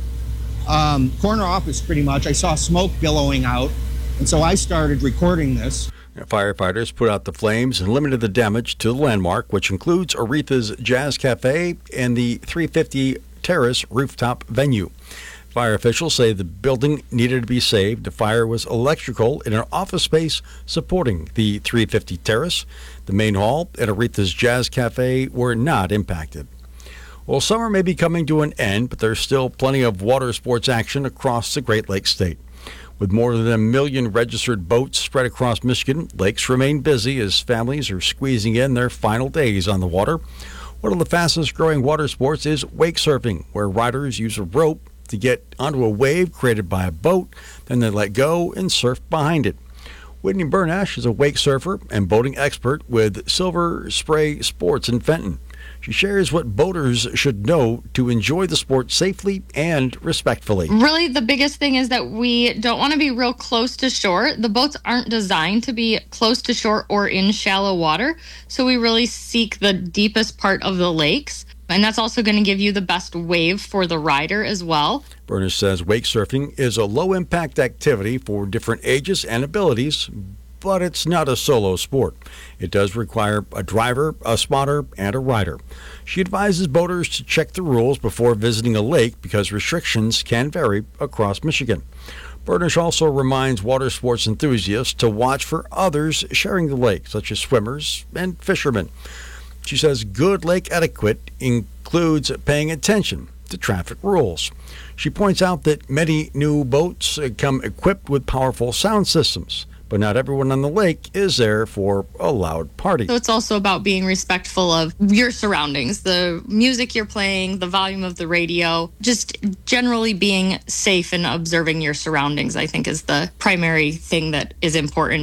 um, corner office pretty much, I saw smoke billowing out, and so I started recording this. Firefighters put out the flames and limited the damage to the landmark, which includes Aretha's Jazz Cafe and the three fifty Terrace rooftop venue. Fire officials say the building needed to be saved. The fire was electrical in an office space supporting the three fifty Terrace. The main hall and Aretha's Jazz Cafe were not impacted. Well, summer may be coming to an end, but there's still plenty of water sports action across the Great Lakes state. With more than a million registered boats spread across Michigan, lakes remain busy as families are squeezing in their final days on the water. One of the fastest growing water sports is wake surfing, where riders use a rope to get onto a wave created by a boat, then they let go and surf behind it. Whitney Bernash is a wake surfer and boating expert with Silver Spray Sports in Fenton. She shares what boaters should know to enjoy the sport safely and respectfully. Really, the biggest thing is that we don't want to be real close to shore. The boats aren't designed to be close to shore or in shallow water, so we really seek the deepest part of the lakes. And that's also going to give you the best wave for the rider as well. Bernice says wake surfing is a low-impact activity for different ages and abilities, but it's not a solo sport. It does require a driver, a spotter, and a rider. She advises boaters to check the rules before visiting a lake because restrictions can vary across Michigan. Bernish also reminds water sports enthusiasts to watch for others sharing the lake, such as swimmers and fishermen. She says good lake etiquette includes paying attention to traffic rules. She points out that many new boats come equipped with powerful sound systems, but not everyone on the lake is there for a loud party. So it's also about being respectful of your surroundings, the music you're playing, the volume of the radio, just generally being safe and observing your surroundings, I think, is the primary thing that is important.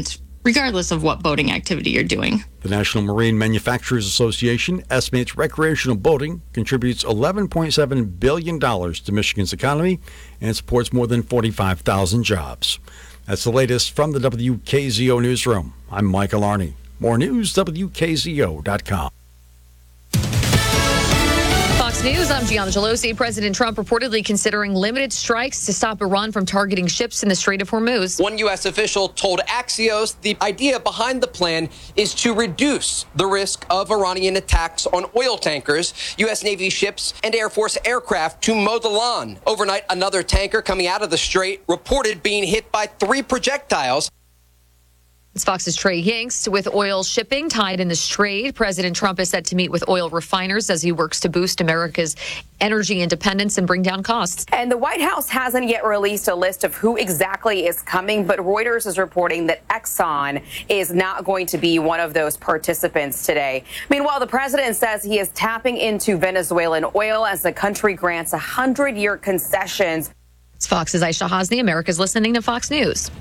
regardless of what boating activity you're doing. The National Marine Manufacturers Association estimates recreational boating contributes eleven point seven billion dollars to Michigan's economy and supports more than forty-five thousand jobs. That's the latest from the W K Z O Newsroom. I'm Michael Arney. More news, W K Z O dot com. Fox News, I'm Gianna Gelosi. President Trump reportedly considering limited strikes to stop Iran from targeting ships in the Strait of Hormuz. One U S official told Axios the idea behind the plan is to reduce the risk of Iranian attacks on oil tankers, U S Navy ships, and Air Force aircraft to mow the lawn. Overnight, another tanker coming out of the Strait reported being hit by three projectiles. It's Fox's Trey Yanks. With oil shipping tied in the Strait, President Trump is set to meet with oil refiners as he works to boost America's energy independence and bring down costs. And the White House hasn't yet released a list of who exactly is coming, but Reuters is reporting that Exxon is not going to be one of those participants today. Meanwhile, the president says he is tapping into Venezuelan oil as the country grants one hundred year concessions. It's Fox's Aisha Hasni. America's listening to Fox News.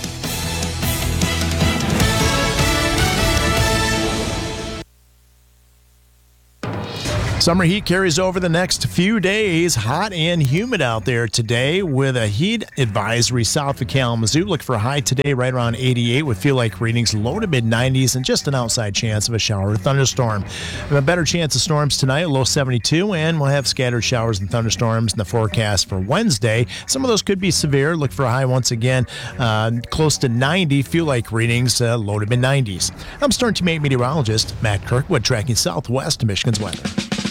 Summer heat carries over the next few days. Hot and humid out there today with a heat advisory south of Kalamazoo. Look for a high today right around eighty-eight with feel like readings low to mid nineties and just an outside chance of a shower or thunderstorm. We have a better chance of storms tonight, low seventy-two, and we'll have scattered showers and thunderstorms in the forecast for Wednesday. Some of those could be severe. Look for a high once again uh, close to ninety. Feel like readings uh, low to mid nineties. I'm Storm Team eight meteorologist Matt Kirkwood tracking southwest Michigan's weather.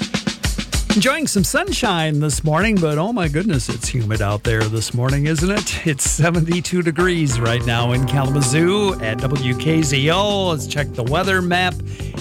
Enjoying some sunshine this morning, but oh my goodness, it's humid out there this morning, isn't it? It's seventy-two degrees right now in Kalamazoo at W K Z O. Let's check the weather map,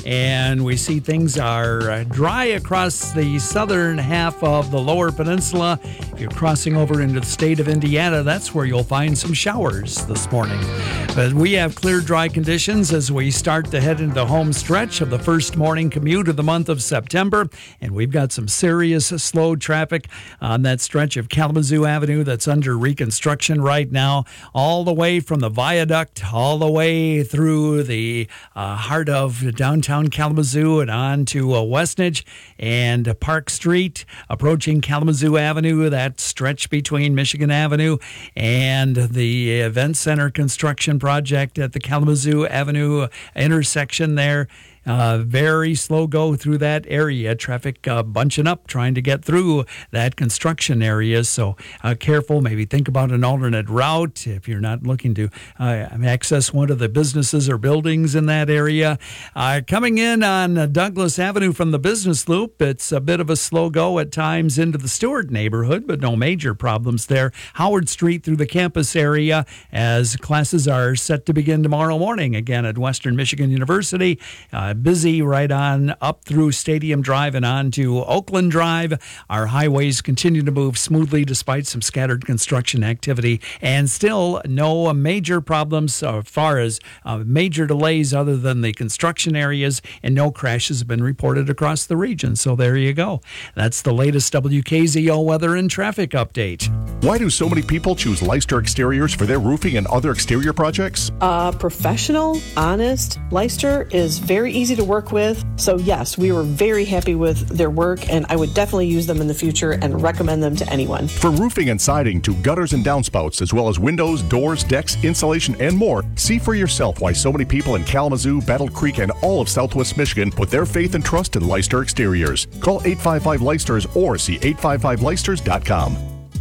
and we see things are dry across the southern half of the lower peninsula. If you're crossing over into the state of Indiana, that's where you'll find some showers this morning. But we have clear, dry conditions as we start to head into the home stretch of the first morning commute of the month of September, and we've got some serious slow traffic on that stretch of Kalamazoo Avenue that's under reconstruction right now, all the way from the viaduct, all the way through the uh, heart of downtown Kalamazoo and on to uh, Westnedge and Park Street, approaching Kalamazoo Avenue, that stretch between Michigan Avenue and the Event Center construction project at the Kalamazoo Avenue intersection there. Uh, very slow go through that area. Traffic uh, bunching up, trying to get through that construction area. So uh, careful. Maybe think about an alternate route if you're not looking to uh, access one of the businesses or buildings in that area. Uh, coming in on uh, Douglas Avenue from the business loop, it's a bit of a slow go at times into the Stewart neighborhood, but no major problems there. Howard Street through the campus area as classes are set to begin tomorrow morning again at Western Michigan University. Uh, busy right on up through Stadium Drive and on to Oakland Drive. Our highways continue to move smoothly despite some scattered construction activity, and still no major problems as far as uh, major delays other than the construction areas, and no crashes have been reported across the region. So there you go. That's the latest W K Z O weather and traffic update. Why do so many people choose Leicester Exteriors for their roofing and other exterior projects? Uh, professional, honest. Leicester is very easy to work with. So yes, we were very happy with their work, and I would definitely use them in the future and recommend them to anyone. From roofing and siding to gutters and downspouts, as well as windows, doors, decks, insulation, and more, see for yourself why so many people in Kalamazoo, Battle Creek, and all of Southwest Michigan put their faith and trust in Leicester Exteriors. Call eight five five Leicesters or see eight five five Leicesters dot com.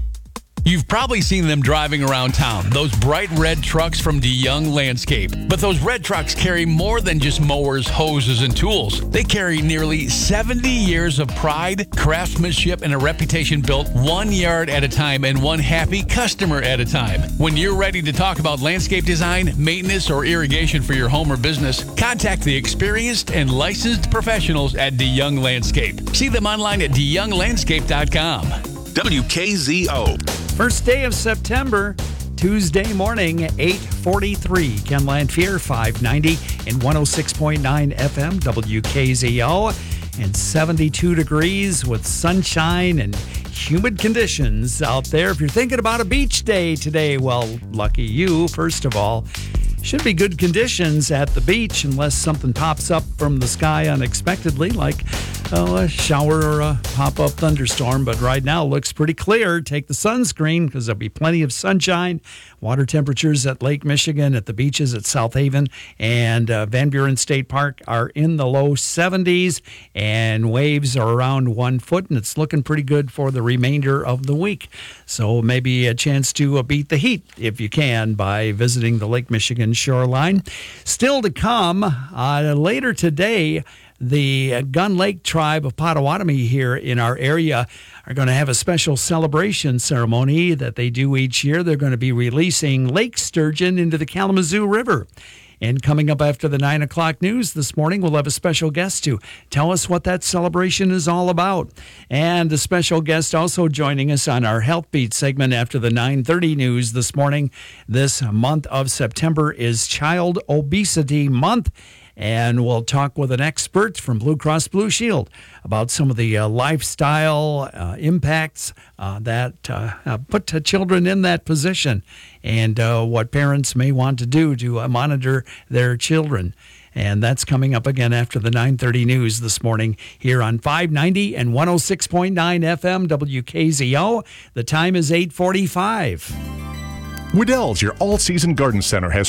You've probably seen them driving around town, those bright red trucks from DeYoung Landscape. But those red trucks carry more than just mowers, hoses, and tools. They carry nearly seventy years of pride, craftsmanship, and a reputation built one yard at a time and one happy customer at a time. When you're ready to talk about landscape design, maintenance, or irrigation for your home or business, contact the experienced and licensed professionals at DeYoung Landscape. See them online at D Young Landscape dot com. W K Z O. First day of September, Tuesday morning, eight forty-three. Ken Lanfear, five ninety and one oh six point nine F M, W K Z O. And seventy-two degrees with sunshine and humid conditions out there. If you're thinking about a beach day today, well, lucky you, first of all. Should be good conditions at the beach unless something pops up from the sky unexpectedly, like oh, a shower or a pop-up thunderstorm. But right now looks pretty clear. Take the sunscreen because there'll be plenty of sunshine. Water temperatures at Lake Michigan, at the beaches at South Haven and uh, Van Buren State Park are in the low seventies, and waves are around one foot, and it's looking pretty good for the remainder of the week. So maybe a chance to uh, beat the heat if you can by visiting the Lake Michigan shoreline. Still to come uh, later today, the Gun Lake tribe of Potawatomi here in our area are going to have a special celebration ceremony that they do each year. They're going to be releasing lake sturgeon into the Kalamazoo River. And coming up after the nine o'clock news this morning, we'll have a special guest to tell us what that celebration is all about. And a special guest also joining us on our Health Beat segment after the nine thirty news this morning. This month of September is Child Obesity Month. And we'll talk with an expert from Blue Cross Blue Shield about some of the uh, lifestyle uh, impacts uh, that uh, uh, put uh, children in that position and uh, what parents may want to do to uh, monitor their children. And that's coming up again after the nine thirty news this morning here on five ninety and one oh six point nine F M W K Z O. The time is eight forty-five. Wedel's, your all-season garden center, has